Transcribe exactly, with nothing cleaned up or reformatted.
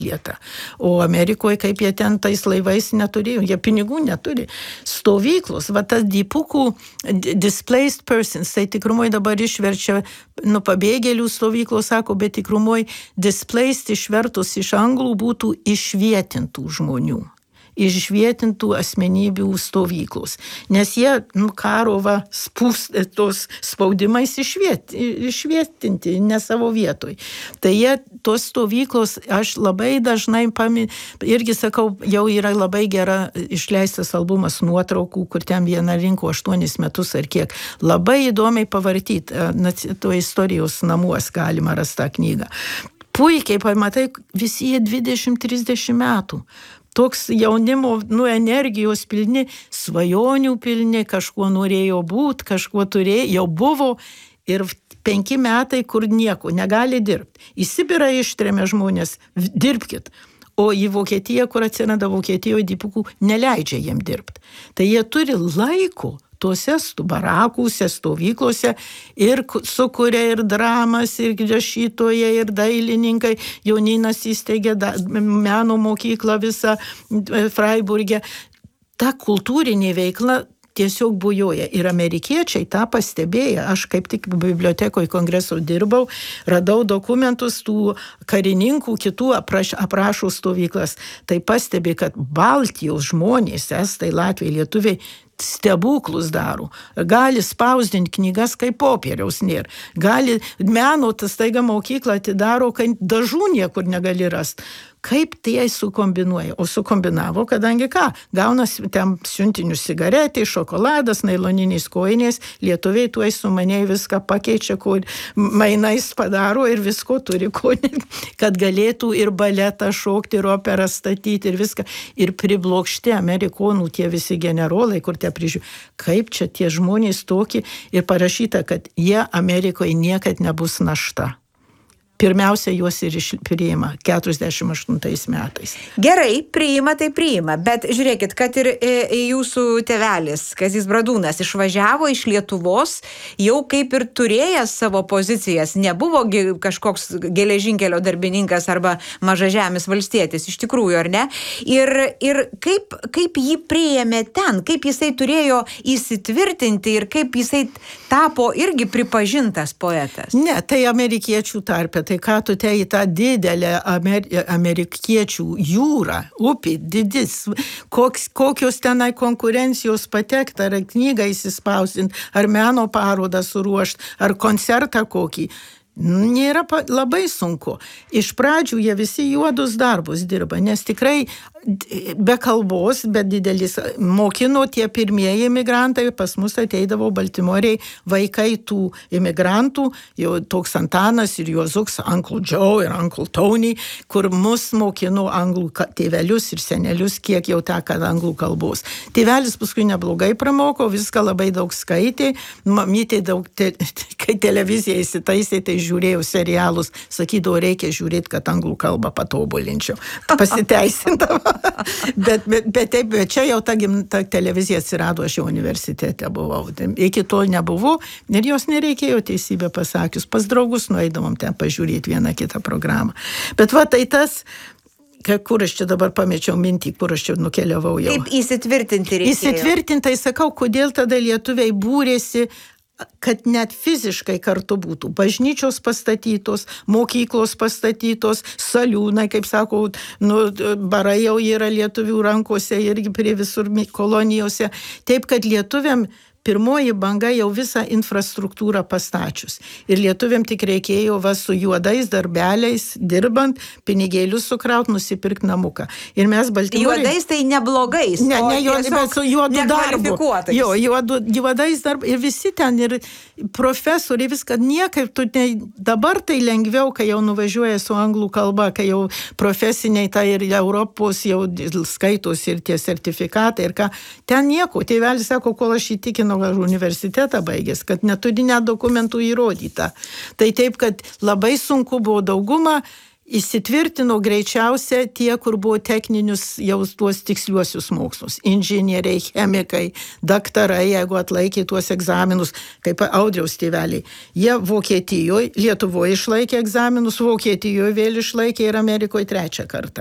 bilietą. O Amerikoje, kaip jie ten tais laivais neturėjo, jie pinigų neturi. Stovyklos, va tas dipukų displaced persons, tai tikrumoje dabar išverčia, nu pabėgėlių stovyklos, sako, bet tikrumoje displaced išvertus iš anglų būtų išvietintų žmonių. Išvietintų asmenybių stovyklos. Nes jie, nu, karo va, spūs, tos spaudimais išviet, išvietinti, ne savo vietoj. Tai jie, tos stovyklos, aš labai dažnai pami, irgi sakau, jau yra labai gera išleistas albumas nuotraukų, kur ten viena rinko aštuonis metus ar kiek. Labai įdomiai pavartyti, to istorijos namuos galima rasti tą knygą. Puikiai pamatai, visi jie dvidešimt trisdešimt metų. Toks jaunimo, nu, energijos pilni, svajonių pilni, kažkuo norėjo būti, kažkuo turėjo, jau buvo ir penki metai, kur nieko, negali dirbti. Į Sibirą ištrėmė žmonės, dirbkit. O į Vokietiją, kur atsiranda Vokietijoje dipukų, neleidžia jiem dirbti. Tai jie turi laiko tuose barakuose, stovyklose ir sukuria ir dramas, ir rašytojai, ir dailininkai. Jaunimas įsteigė da, meno mokyklą visą Freiburge. Ta kultūrinė veikla tiesiog bujoja. Ir amerikiečiai tą pastebėję. Aš kaip tik bibliotekoje kongreso dirbau, radau dokumentus tų karininkų, kitų apraš, aprašų stovyklas. Tai pastebi, kad Baltijos žmonės, estai, latviai, lietuviai, stebuklus daro. Gali spausdinti knygas, kai popieriaus nėra. Gali meno, tas taiga mokyklą atidaro, kai dažų niekur negali rasti. Kaip tai sukombinuoja? O sukombinavo, kadangi ką? Gaunas ten siuntinius cigaretė, šokoladas, nailoniniais kojinės, lietuviai tuoj sumaniai viską pakeičia, ko mainais padaro ir visko turi, ko, kad galėtų ir baletą šokti, ir operą statyti, ir viską. Ir priblokšti amerikonų tie visi generolai, kur tie prižiūri. Kaip čia tie žmonės tokie? Ir parašyta, kad jie Amerikoje niekad nebus našta. Pirmiausia, juos ir priima keturiasdešimt aštuntais metais. Gerai, priima, tai priima. Bet žiūrėkit, kad ir e, jūsų tėvelis, Kazys Bradūnas, išvažiavo iš Lietuvos, jau kaip ir turėjęs savo pozicijas, nebuvo kažkoks geležinkelio darbininkas arba mažažemis valstietis, iš tikrųjų, ar ne? Ir, ir kaip, kaip jį priėmė ten, kaip jisai turėjo įsitvirtinti ir kaip jisai tapo irgi pripažintas poetas? Ne, tai amerikiečių tarpe. Tai ką tu te į tą didelę amer, amerikiečių jūrą, upį, didis, koks, kokios tenai konkurencijos patekti, ar knygą įsispausdinti, ar meno parodą suruošti, ar koncertą kokį. Nėra labai sunku. Iš pradžių jie visi juodus darbus dirba, nes tikrai be kalbos, bet didelis mokino tie pirmieji imigrantai, pas mus ateidavo Baltimorei vaikai tų imigrantų, jau toks Antanas ir Juozuks, Uncle Joe ir Uncle Tony, kur mus mokino anglų tėvelius ir senelius, kiek jau teka anglų kalbos. Tėvelis paskui neblogai pramoko, viską labai daug skaitė, mamytė daug, te, kai televizija įsitaisė, tai žiūrėjau serialus, sakydavo, reikia žiūrėti, kad anglų kalbą patobulinčiau. Pasiteisindavo. bet, bet, bet, taip, bet čia jau ta, ta televizija atsirado, aš jau universitete buvau. Iki to nebuvo ir jos nereikėjo, teisybę pasakius. Pas draugus nueidavom ten pažiūrėti vieną kitą programą. Bet va, tai tas, kur aš čia dabar pamečiau mintį, kur aš čia nukeliavau jau. Kaip įsitvirtinti reikėjo? Įsitvirtintai, sakau, kodėl tada lietuviai būrėsi, kad net fiziškai kartu būtų. Bažnyčios pastatytos, mokyklos pastatytos, saliūnai, kaip sako, nu, barai jau yra lietuvių rankose irgi prie visur kolonijose. Taip, kad lietuviam pirmoji banga jau visą infrastruktūrą pastačius. Ir lietuviam tik reikėjo va su juodais darbeliais, dirbant, pinigėlius sukraut, nusipirkt namuką. Ir mes Baltimorei... Juodais tai neblogais, ne, ne juodais, bet su juodu darbu. Jo, juodu, juodais darbu. Ir visi ten, ir profesoriai, viską niekaip, tu ne, dabar tai lengviau, kai jau nuvažiuoja su anglų kalba, kai jau profesiniai, tai ir Europos jau skaitos ir tie sertifikatai, ir ką. Ten nieko. Tėvelis sako, kol aš įtikinu, ar universitetą baigęs, kad neturi net dokumentų įrodyta. Tai taip, kad labai sunku buvo dauguma įsitvirtino greičiausia tie, kur buvo techninius jau tuos tiksliuosius mokslus. Inžinieriai, chemikai, daktarai, jeigu atlaikė tuos egzaminus, kaip Audriaus tėveliai. Jie Vokietijoje, Lietuvoje išlaikė egzaminus, Vokietijoje vėl išlaikė ir Amerikoje trečią kartą.